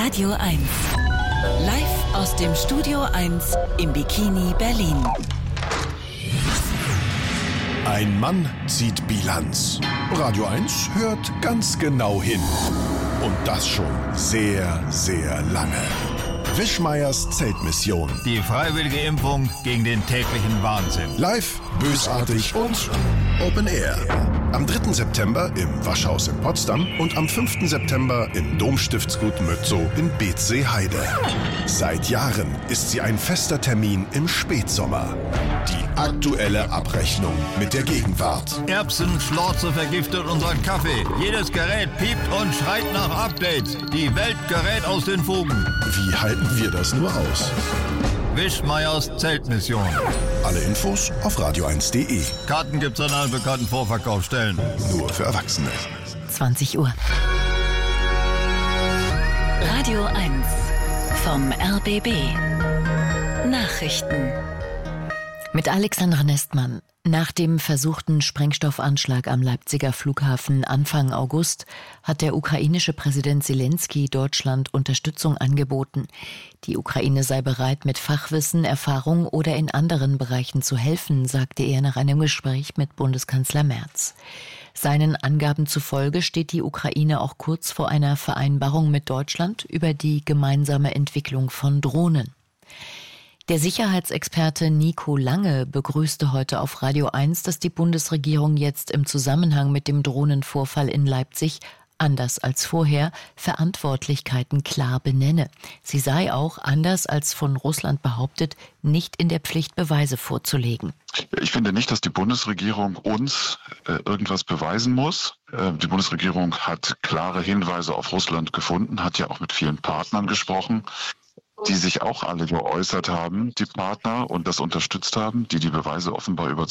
Radio 1. Live aus dem Studio 1 im Bikini Berlin. Ein Mann zieht Bilanz. Radio 1 hört ganz genau hin. Und das schon sehr, sehr lange. Wischmeiers Zeltmission. Die freiwillige Impfung gegen den täglichen Wahnsinn. Live, bösartig und Open Air. Am 3. September im Waschhaus in Potsdam und am 5. September im Domstiftsgut Mötzow in Beetzsee-Heide. Seit Jahren ist sie ein fester Termin im Spätsommer. Die aktuelle Abrechnung mit der Gegenwart. Erbsenschlorze vergiftet unseren Kaffee. Jedes Gerät piept und schreit nach Updates. Die Welt gerät aus den Fugen. Wie halten wir das nur aus? Wischmeiers Zeltmission. Alle Infos auf radio1.de. Karten gibt's an allen bekannten Vorverkaufsstellen. Nur für Erwachsene. 20 Uhr. Radio 1 vom RBB. Nachrichten. Mit Alexandra Nestmann. Nach dem versuchten Sprengstoffanschlag am Leipziger Flughafen Anfang August hat der ukrainische Präsident Selenskyj Deutschland Unterstützung angeboten. Die Ukraine sei bereit, mit Fachwissen, Erfahrung oder in anderen Bereichen zu helfen, sagte er nach einem Gespräch mit Bundeskanzler Merz. Seinen Angaben zufolge steht die Ukraine auch kurz vor einer Vereinbarung mit Deutschland über die gemeinsame Entwicklung von Drohnen. Der Sicherheitsexperte Nico Lange begrüßte heute auf Radio 1, dass die Bundesregierung jetzt im Zusammenhang mit dem Drohnenvorfall in Leipzig, anders als vorher, Verantwortlichkeiten klar benenne. Sie sei auch, anders als von Russland behauptet, nicht in der Pflicht, Beweise vorzulegen. Ich finde nicht, dass die Bundesregierung uns irgendwas beweisen muss. Die Bundesregierung hat klare Hinweise auf Russland gefunden, hat ja auch mit vielen Partnern gesprochen, die sich auch alle geäußert haben, die Partner, und das unterstützt haben, die Beweise offenbar